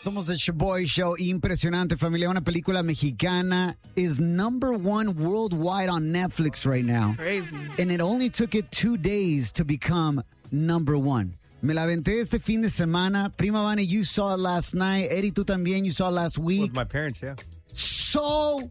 Somos el Shaboy Show. Impresionante, familia. Una película mexicana is #1 worldwide on Netflix right now. Crazy. And it only took it 2 days to become #1. Me la aventé este fin de semana. Prima Vani, you saw it last night. Eddie, tú también, you saw it last week. With my parents, yeah. So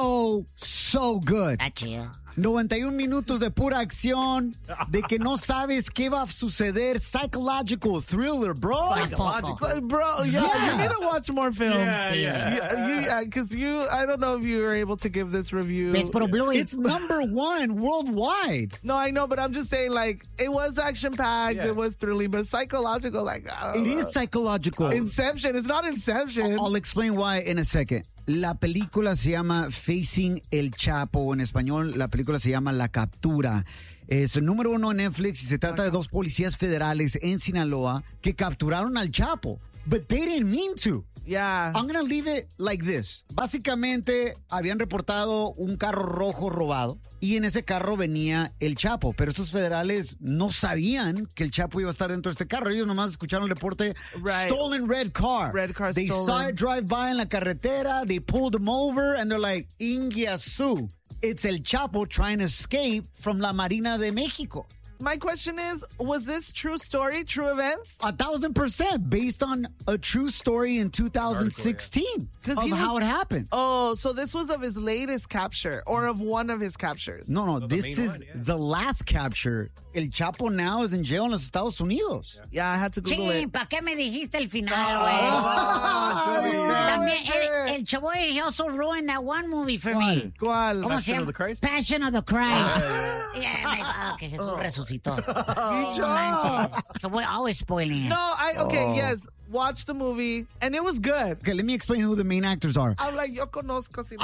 good. Está chido. 91 minutos de pura acción, de que no sabes qué va a suceder. Psychological thriller, bro. Psychological. Bro, yeah, you need to watch more films. Yeah. Because I don't know if you were able to give this review. It's #1 worldwide. No, I know, but I'm just saying, like, it was action-packed, Yeah. it was thrilling, but psychological, like, I don't It know. is psychological. Inception. It's not Inception. I'll explain why in a second. La película se llama Facing el Chapo. En español, la película se llama La Captura. Es el #1 en Netflix y se trata de dos policías federales en Sinaloa que capturaron al Chapo. But they didn't mean to. Yeah. I'm gonna leave it like this. Básicamente, habían reportado un carro rojo robado y en ese carro venía el Chapo, pero estos federales no sabían que el Chapo iba a estar dentro de este carro. Ellos nomás escucharon el reporte, Right. stolen red car. Red car They stolen. saw it drive by en la carretera, they pulled him over, and they're like, Ingiasu. It's el Chapo trying to escape from la Marina de México. My question is, was this true story, true events? 1,000% based on a true story in 2016 of how it happened. Oh, so this was of his latest capture or of one of his captures? No, the this main is one, yeah. the last capture. El Chapo now is in jail en los Estados Unidos. Yeah, I had to Google Chin, it. ¿para qué me dijiste el final, güey? También, el Chaboy, he also ruined that one movie for me. ¿Cuál? ¿Cómo se Passion llama? of the Christ? Passion of the Christ. Que Jesús resucitó. Bicho. Chaboy always spoiling it. No, yes, watch the movie, and it was good. Okay, let me explain who the main actors are. I'm like, yo conozco. Si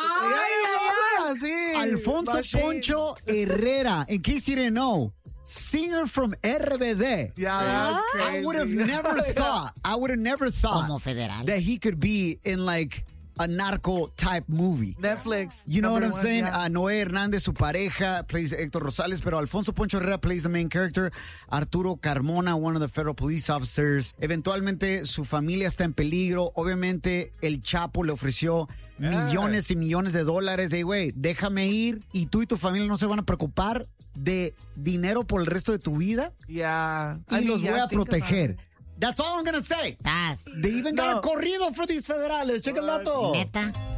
sí. Alfonso Machine. Poncho Herrera, in case you didn't know, singer from RBD. Yeah, that's crazy. I would have never thought Como federal. that he could be in like a narco type movie. Netflix. You know what I'm #1, saying? yeah. Noé Hernández, su pareja, plays Héctor Rosales, pero Alfonso Poncho Herrera plays the main character. Arturo Carmona, one of the federal police officers. Eventualmente, su familia está en peligro. Obviamente, el Chapo le ofreció millones y millones de dólares. Hey, güey, déjame ir y tú y tu familia no se van a preocupar de dinero por el resto de tu vida Yeah. y los voy a think about proteger. it. That's all I'm gonna say. Estás. They even got a corrido for these federales. Check el dato. Neta.